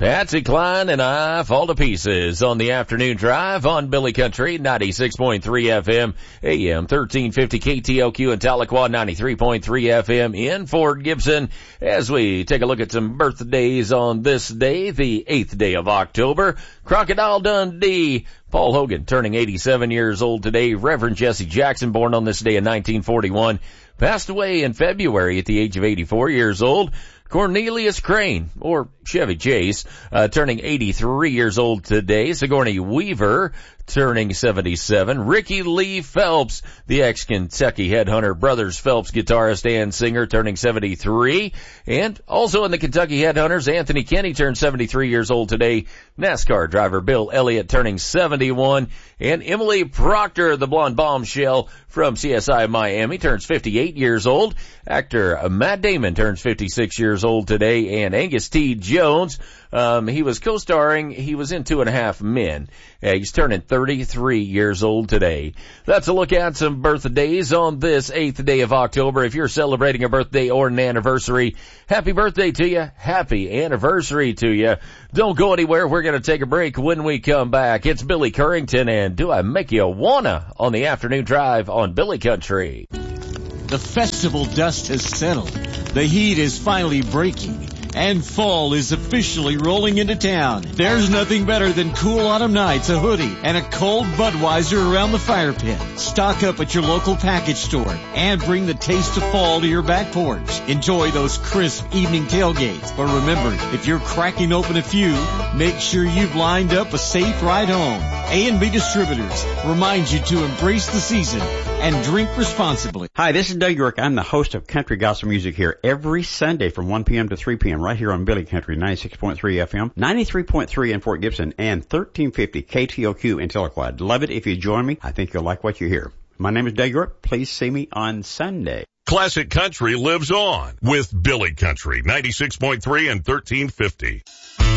Patsy Cline and I fall to pieces on the afternoon drive on Billy Country, 96.3 FM, AM 1350 KTOQ in Tahlequah, 93.3 FM in Fort Gibson, as we take a look at some birthdays on this day, the 8th day of October. Crocodile Dundee, Paul Hogan turning 87 years old today. Reverend Jesse Jackson, born on this day in 1941, passed away in February at the age of 84 years old. Cornelius Crane, or Chevy Chase, turning 83 years old today. Sigourney Weaver, turning 77. Ricky Lee Phelps, the ex-Kentucky Headhunter Brothers Phelps guitarist and singer, turning 73. And also in the Kentucky Headhunters, Anthony Kenny turned 73 years old today. NASCAR driver Bill Elliott turning 71. And Emily Proctor, the blonde bombshell from CSI Miami, turns 58 years old. Actor Matt Damon turns 56 years old today. And Angus T. Jones, he was co-starring, he was in 2.5 Men. He's turning 33 years old today. That's a look at some birthdays on this 8th day of October. If you're celebrating a birthday or an anniversary, happy birthday to you. Happy anniversary to you. Don't go anywhere. We're going to take a break. When we come back, it's Billy Currington and Do I Make You Wanna on the afternoon drive on Billy Country. The festival dust has settled. The heat is finally breaking. And fall is officially rolling into town. There's nothing better than cool autumn nights, a hoodie, and a cold Budweiser around the fire pit. Stock up at your local package store and bring the taste of fall to your back porch. Enjoy those crisp evening tailgates. But remember, if you're cracking open a few, make sure you've lined up a safe ride home. A&B Distributors reminds you to embrace the season and drink responsibly. Hi, this is Doug York. I'm the host of Country Gospel Music here every Sunday from 1 p.m. to 3 p.m. right here on Billy Country, 96.3 FM, 93.3 in Fort Gibson, and 1350 KTOQ in Tahlequah. Love it if you join me. I think you'll like what you hear. My name is Doug York. Please see me on Sunday. Classic Country lives on with Billy Country, 96.3 and 1350.